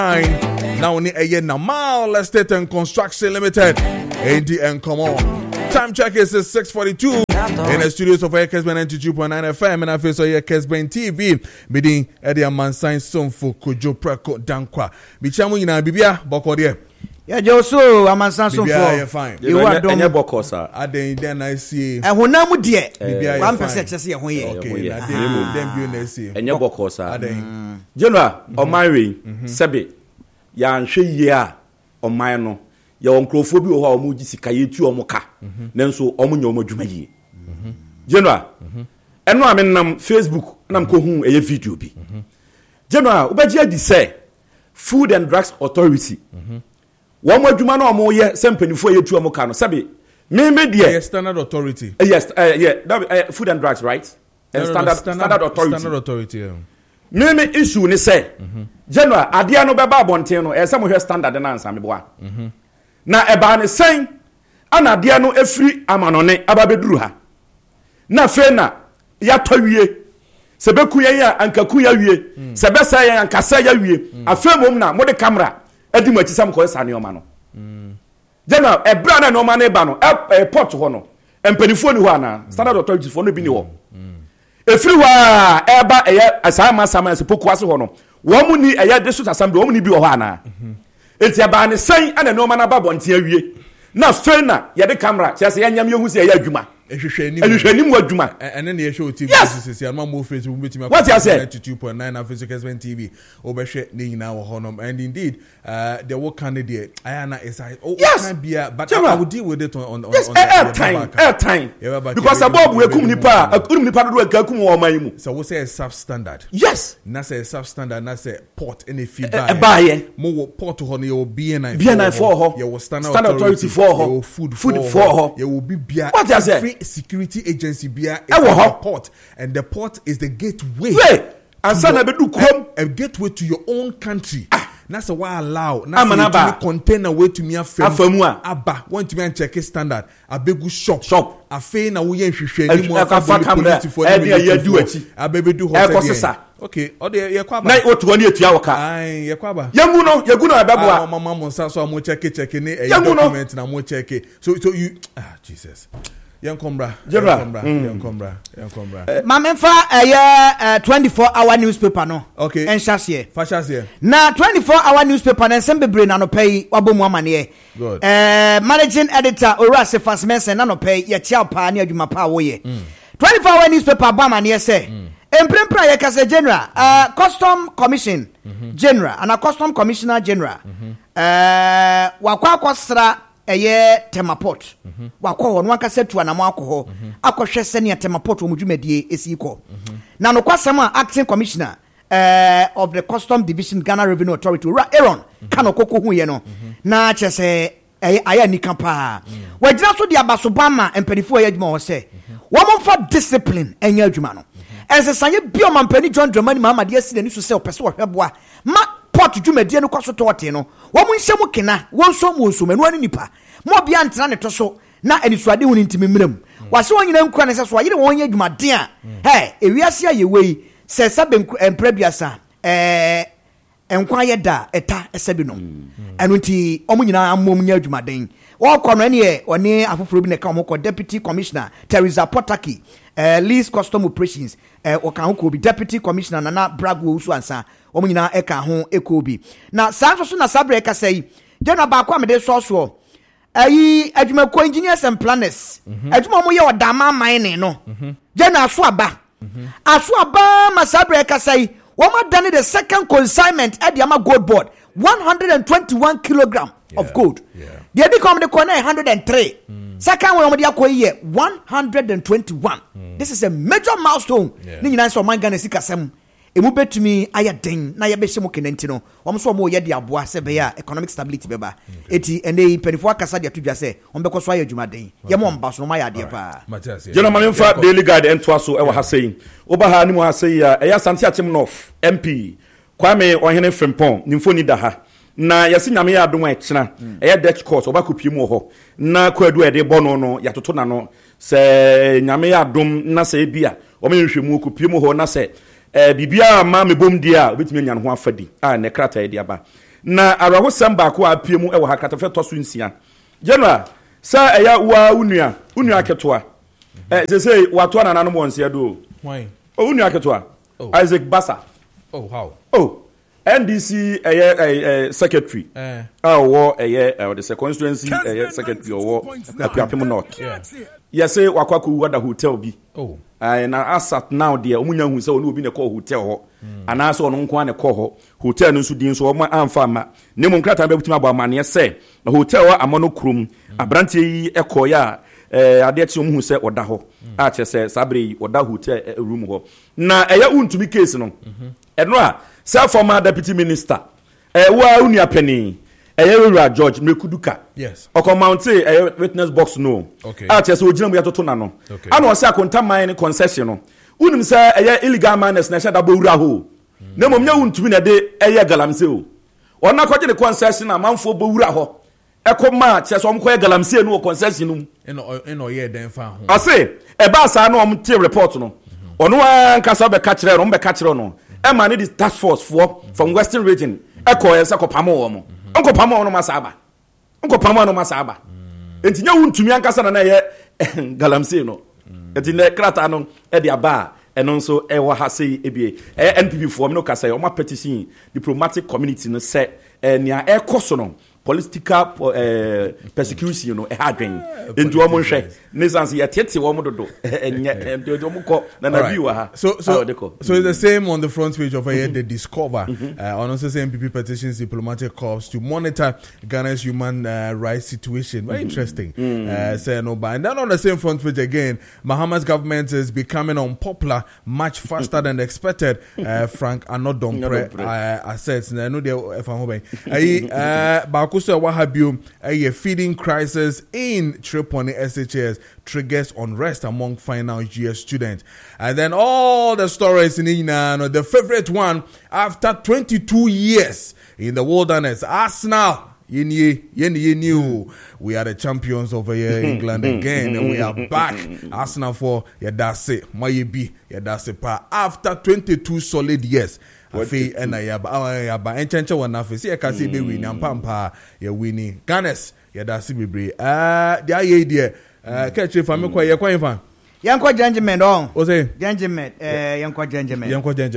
Now only a year Namal Estate and Construction Limited. ADN, come on. Time check is 6:42 in the studios of Kesben 92.9 FM and I feel so here Kesben TV. Bidding Eddie Mansign Sonfo Kojo Preko Dankwa. Bichamu ina bibia boko there. Yeah, Joso Amansan Sonfo. Bibia fine. You are doing boko sir. Aden then I see. And honamu die. Bibia 1% just here hoye. Okay. Then you na see. Enye boko sir. Aden. General Omanwe Sebe. Ya nhwe ye a Oman no. Ya onkrofo bi wo ha omu gi sika yetu omuka nanso omu nya omu adwuma yi General eno amenam Facebook nam ko hu eye video bi General obaji adi say Food and Drugs Authority wo mu adwuma na omu ye sempanifo yetu omuka no sabe me de Standard Authority yes Food and Drugs right Standard Authority Standard Authority me issue ni say General adia no beba abonten no e say mo hwe standard na ansa me boa na eba ne sen ana de no efiri amanone ababeduru ha na fe na ya towie se beku ye ya ankaku ya wie se besa ya ankasa ya wie afemom na mo de camera adi machi sam ko esa ne oma no general ebra na no ma na eba no airport ho no empanifo ni ho ana Standard Authority fo no bi ni ho efiri wa eba eye asama sama se poku ase ho no wo mu ni eye district assembly wo mu ni bi ho ana eti abane sen ana no mana babonte awie na fe na ye de camera se yanyam yehu se ye adwuma ehwehwani mu adwuma ene na ye show TV se ama mo Facebook betimi what you say 92.9 na Facebook Kesben TV obehwe ne nyina wo honom and indeed the work candidate ayana is can be but I will deal with it on time because above we kum nipa do akakum wo man mu so we say substandard yes na say substandard na say port in a feedback mo port ho no ye BNI for ho ye Standard Authority for ho food for ho ye will be bia what you say security agency bia is the port and the port is the gateway and so na be do kom a gateway to your own country na say why allow na say container way to me afamu aba want to me check standard abegu shop afei na wo ye hwehwe ni mo afa camera e dey ye du achi abebedu hotel okay ode ye kwaba na otu oni etua woka ai ye kwaba yagu no abeboa mama mo nsa so mo check ni e document na mo check so you Jesus Yankombra. Mamemfa 24-hour newspaper no. Okay. En chassie. Fashassie. Na 24-hour newspaper na sembebre na no pay wabomu amane. Good. Managing editor Orase Fasmensen na no pay ye chia pa na adwuma pa wo ye. 24-hour newspaper ba mane say. Emprempra ye kase general custom commission general and a custom commissioner general. Wakwa kwasra eye temaport wakọ ho no akase tu anamo akọ akọhwe sene temaport omudwumadie esiko na no kwasam acting commissioner of the custom division Ghana Revenue Authority Aaron kano kokko hu ye no na chese aya nika pa wagina so de abasobama empanifo ayadwuma ho se wo momfa discipline enya adwuma no ensesanye bio mampani John Dramani Mahamadi asine ni so se opese wo hweboa ma port dwumadie no kwaso tote no wo munhyem kena wonso mu osomanu ani nipa mo bia ntena ne toso na anisuade hu ntimi mmerem wase wonyina nkura ne seso ayire wonye adwumade a ewiase ayewei se sabe emprabiasa enkwa yeda eta esabi no eno nti omunyina ammom nya adwumaden wokono ene one afoforo bi ne ka omko deputy commissioner Teresa Potaki least custom operations okan ho ko bi deputy commissioner Nana Bragwo usu ansa omunyina eka ho ekobi na sanso so na sabre ka sei general ba kwa mede so ayi adwuma ko engineers and planners adwuma mo ye odama mine no general so aba masabre ka sei wo ma done the second consignment at the gold board 121 kilogram of gold the other come the corner 103 second one the akoye 121 this is a major milestone ni nyina so man Ghana sikasem emu betumi ayaden na yebehye mu kenenti no omso mo ye de aboa se be ya economic stability beba eti ene penifo akasa de atudwa se ombekọ so ayadwumaden ye mo mba so no ma ya de pa General Mamemfa Daily Guide ento aso e wa ha sei oba ha ni mo ha sei ya eya Asante Akyem North MP Kwame Ohene Frimpong nimfo ni da ha na yesi nyame ya adom ekena eye Dutch court oba kopie mu ho na kwadu e de bono no yatoto na no se nyame ya adom na se bia o me hwehwe mu kopie mu ho na se bibia ma me bom dia obetimi nya no ho afadi ne krata e dia ba na araho samba ko apiemu e wo hakata fe to so nsia general sa eya wa unua ketwa say wato na nanu mo nsia do why unua ketwa Isaac Basa NDC secretary wo the constituency secretary wo Apiapem North yes say wakwaku wada hotel bi na asat now there omunya hu say oni obi na call hotel ho ana so ono nko na call ho hotel no so din so o amfa ma nemu nkrata be butima ba mane say hotel wa amono krum abrantie yi ekoya ade ti omu hu say oda ho a che say sabre oda hotel room ho na eya untumi case no eno a say former deputy minister wa unia penny Ewura George Mekuduka yes okomounte witness box no a che say ogina mu yatoto na no ana o say akonta mine concession no unim say illegal miners na sha da bowura ho na mom nya untumi na de galamse o ona kwaje de concession na manfo bowura ho ekoma che so omko galamse no concession no eno ye den fa ho ase ba sa na om tie report no ono an kasa be ka kire no be ka kire no e ma ne the task force from Western region ekoyensa kopamo wo mo nkopamo no masaba enti nya wuntumi ankasa na ye galamse no enti ne krata no e dia ba eno nso e wa ha sei ebie NPP fo me no kasa o ma petition diplomatic community no se nia e koso no political persecution no e hadwen enti o mo hwe nesanse ye tete wo mo dodo enye o mo ko na na biwa ha so it's the same on the front page of they discover on also say MPP petitions diplomatic corps to monitor Ghana's human rights situation. Very interesting. Say no, but and then on the same front page again, Mahama's government is becoming unpopular much faster than expected. Frank Anodompre assets na no dey efahobey Bakusa Wahabio a feeding crisis in Tripoli SHS triggers unrest among final year students. And then all the stories in Ina, the favorite one after 22 years in the wilderness, Arsenal. You we are the champions over here England again, and we are back. Arsenal for Yadase, Mayebi, Yadase pa after 22 solid years. Afi and Ayaba and Chencha one afi. See, I can see be winning and Pampa, you're winning. Ganes, Yadasi Bibri. The idea, catch you from me, quite fan. Yanko Gentleman, oh, was a Gentleman, Yanko Gentleman.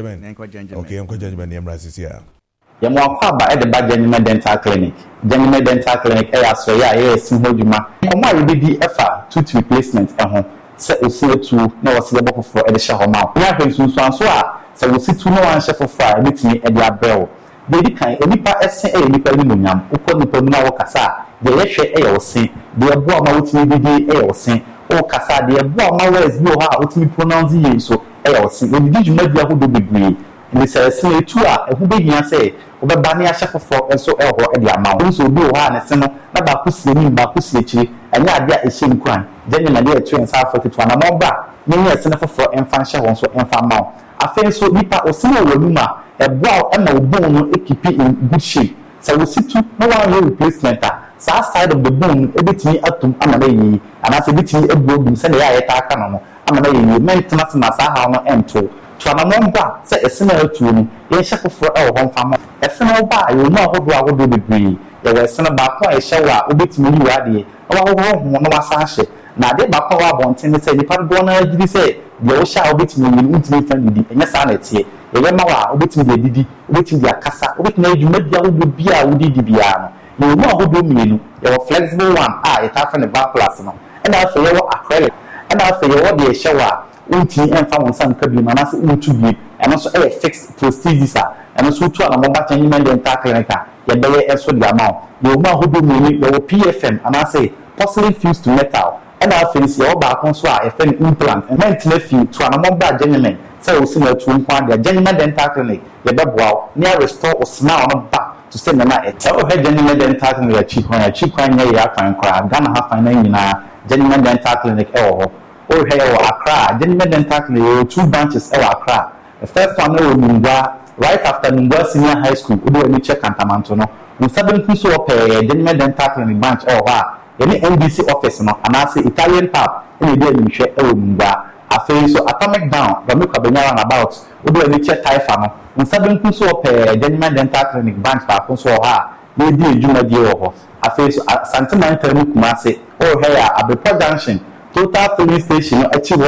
Okay, Yanko Gentleman, Yamras is here. Yamwakaba at the bad Gentleman Dental Clinic. Gentleman Dental Clinic, so Simhoduma. Oma will be the tooth replacement at home. Set the CO2, no syllable for the Shahoma. We have been soon so we sit to no one chef of fire, meet me at their bell. Baby kind, any part SA, Nipa Luminam, Uko Nipomina Wakasa, the Leshe Air Sing, the Aboma with me Air Sing, O Casa, the Aboma West Boha, with me pronounce the so Air Sing, when did you make the who be green? And they say, Slay Tua, who be here say, Oba Bania chef of and so El or Eddie Amount, so do one and Semo, Nabakusi, Bakusi, and Yadia is shame crime. Then in a year, 2 and South 41 among back, many a senator for infant shall also infant mount. I feel so Nipa or Simo Luma, a brow and no bone, it keep it in good shape. So we sit to no one replacement. South side of the bone, a bit me up to Amalayi, and as a bit me a broom, send the eye attack on Amalayi, maintenance Masaha M2. Twanamomba, say a similar to me, a shackle for our home farmer. A final bar, you know what I would do degree. There was some about a shower, a bit me, you are our home, no massage. Now they back our bontin, say the Pardona, did say, the Osha, bit me, you won't be friendly, and yes, sanity. The Yamawa, bit me, the Didi, waiting their casa, which made you make your would be a woody dibiano. You know who do me, your flexible one, I have a bar plasma, and I feel your acrylic, and I feel what the shower. Unti and found some cabin and also be and also a fixed prosthesis and also to a mobile and tacklenica, your belly as for the amount. You know who do me, your PFM, and I say, possibly fused to metal. And I think your back on swar a fan implant and mentally few to a mobile gentleman. So similar to one their gentleman dental clinic, your double near restore or smile not back to send the night. Tell her gentleman dental clinic a cheap one, ya can cry, gonna have a name in a gentleman dental clinic. Oh, hey, Accra, Gentleman Dental Clinic, 2 branches, Accra. The first one, right after Nungwa Senior High School, we do a check Cantamantono. We suddenly saw a Gentleman Dental Clinic branch or any NBC office, and I say Italian pub, any day in share Nungwa. I afei so atomic down Bamiko Benyara about odo ani che taifa no nsa benku so Genuine Dental Clinic branch ba ko so ha na di ejuma die ho afei so Santiman Termu Kumase o he ya Abepo Junction total filling station achieve